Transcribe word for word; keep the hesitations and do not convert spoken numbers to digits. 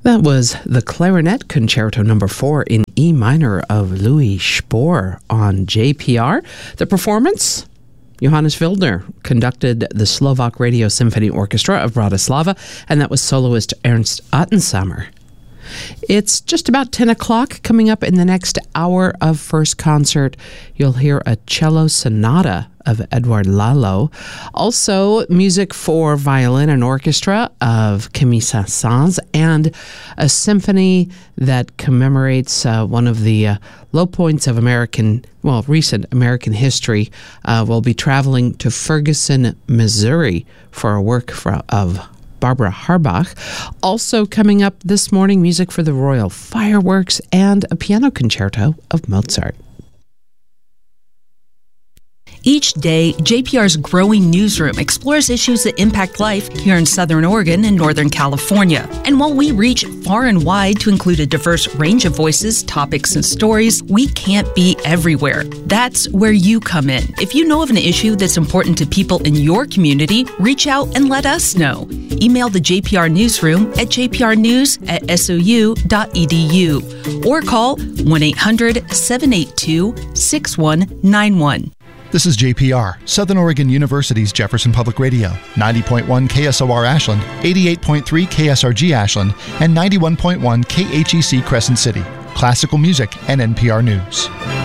That was the Clarinet Concerto Number four in E minor of Louis Spohr on J P R. The performance, Johannes Wildner conducted the Slovak Radio Symphony Orchestra of Bratislava, and that was soloist Ernst Ottensamer. It's just about ten o'clock. Coming up in the next hour of First Concert, you'll hear a cello sonata of Edouard Lalo. Also, music for violin and orchestra of Camille Saint-Saëns, and a symphony that commemorates uh, one of the uh, low points of American, well, recent American history. Uh, we'll be traveling to Ferguson, Missouri for a work for, of Barbara Harbach. Also coming up this morning, music for the Royal Fireworks and a piano concerto of Mozart. Each day, J P R's growing newsroom explores issues that impact life here in Southern Oregon and Northern California. And while we reach far and wide to include a diverse range of voices, topics, and stories, we can't be everywhere. That's where you come in. If you know of an issue that's important to people in your community, reach out and let us know. Email the J P R newsroom at j p r news at s o u dot e d u or call one eight hundred seven eight two six one nine one. This is J P R, Southern Oregon University's Jefferson Public Radio, ninety point one K S O R Ashland, eighty-eight point three K S R G Ashland, and ninety-one point one K H E C Crescent City. Classical music and N P R News.